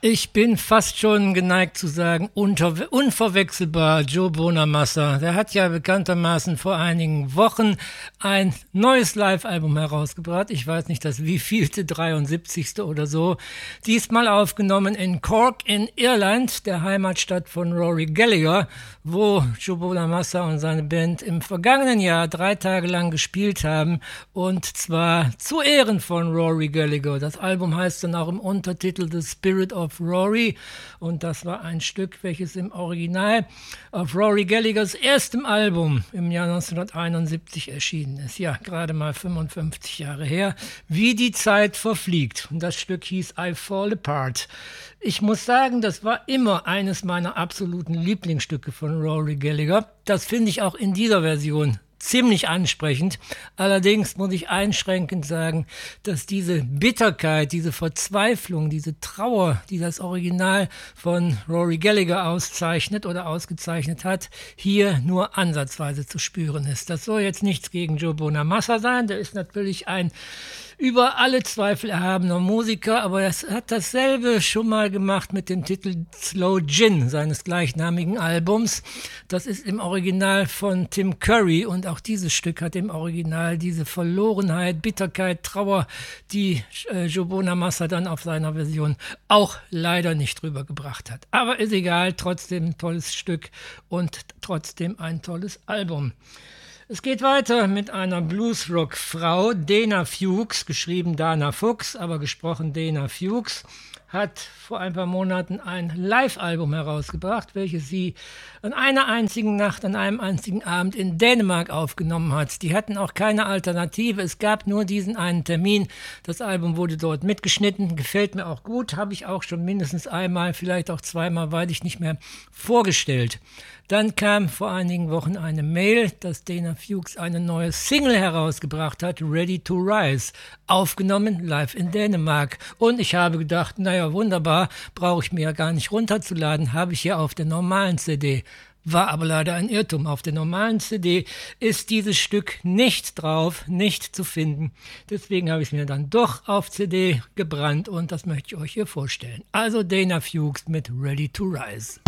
Ich bin fast schon geneigt zu sagen, unverwechselbar Joe Bonamassa. Der hat ja bekanntermaßen vor einigen Wochen ein neues Live-Album herausgebracht. Ich weiß nicht, das wievielte, 73. oder so. Diesmal aufgenommen in Cork in Irland, der Heimatstadt von Rory Gallagher, wo Joe Bonamassa und seine Band im vergangenen Jahr 3 Tage lang gespielt haben. Und zwar zu Ehren von Rory Gallagher. Das Album heißt dann auch im Untertitel The Spirit of Rory, und das war ein Stück, welches im Original auf Rory Gallaghers erstem Album im Jahr 1971 erschienen ist. Ja, gerade mal 55 Jahre her, wie die Zeit verfliegt. Und das Stück hieß I Fall Apart. Ich muss sagen, das war immer eines meiner absoluten Lieblingsstücke von Rory Gallagher. Das finde ich auch in dieser Version ziemlich ansprechend. Allerdings muss ich einschränkend sagen, dass diese Bitterkeit, diese Verzweiflung, diese Trauer, die das Original von Rory Gallagher auszeichnet oder ausgezeichnet hat, hier nur ansatzweise zu spüren ist. Das soll jetzt nichts gegen Joe Bonamassa sein. Der ist natürlich ein über alle Zweifel erhabener Musiker, aber er hat dasselbe schon mal gemacht mit dem Titel Slow Gin seines gleichnamigen Albums. Das ist im Original von Tim Curry, und auch dieses Stück hat im Original diese Verlorenheit, Bitterkeit, Trauer, die Joe Bonamassa dann auf seiner Version auch leider nicht rübergebracht hat. Aber ist egal, trotzdem ein tolles Stück und trotzdem ein tolles Album. Es geht weiter mit einer Bluesrock-Frau, Dana Fuchs, geschrieben Dana Fuchs, aber gesprochen Dana Fuchs, hat vor ein paar Monaten ein Live-Album herausgebracht, welches sie an einer einzigen Nacht, an einem einzigen Abend in Dänemark aufgenommen hat. Die hatten auch keine Alternative, es gab nur diesen einen Termin. Das Album wurde dort mitgeschnitten, gefällt mir auch gut, habe ich auch schon mindestens einmal, vielleicht auch zweimal, weiß ich nicht mehr, vorgestellt. Dann kam vor einigen Wochen eine Mail, dass Dana Fuchs eine neue Single herausgebracht hat, Ready to Rise, aufgenommen live in Dänemark. Und ich habe gedacht, naja, wunderbar, brauche ich mir ja gar nicht runterzuladen, habe ich ja auf der normalen CD. War aber leider ein Irrtum. Auf der normalen CD ist dieses Stück nicht drauf, nicht zu finden. Deswegen habe ich es mir dann doch auf CD gebrannt, und das möchte ich euch hier vorstellen. Also Dana Fuchs mit Ready to Rise.